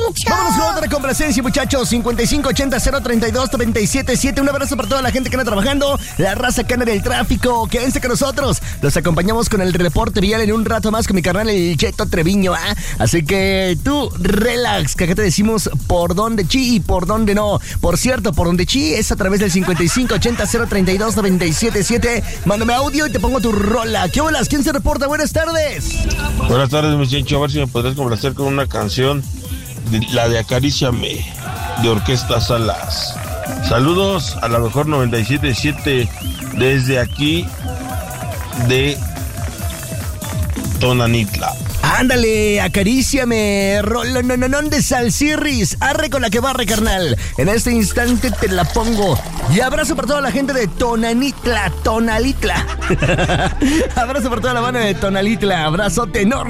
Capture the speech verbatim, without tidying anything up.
Poncho. Vámonos con otra complacencia, muchachos. cincuenta y cinco ochenta cero treinta y dos treinta y siete siete. Un abrazo para toda la gente que anda trabajando, la raza que anda en el tráfico. Quédense con nosotros. Los acompañamos con el reporte vial en un rato más con mi carnal el Cheto Treviño, ¿ah? Así que tú, relax, que acá te decimos por dónde chi y por dónde no. Por cierto, por dónde chi es a través del cincuenta y cinco ochenta cero treinta y dos noventa y siete siete. Mándame audio y te pongo tu rola. ¿Qué holas? ¿Quién se reporta? Buenas tardes. Buenas tardes, mi Chencho. A ver si me podrías complacer con una canción, de, la de Acaríciame, de Orquesta Salas. Saludos a la mejor noventa y siete siete desde aquí de Tonanitla. Ándale, acaríciame, rolo, no, no, no, de Salsirris, arre con la que barre, carnal. En este instante te la pongo. Y abrazo para toda la gente de Tonanitla, Tonalitla. Abrazo para toda la banda de Tonalitla, abrazote enorme.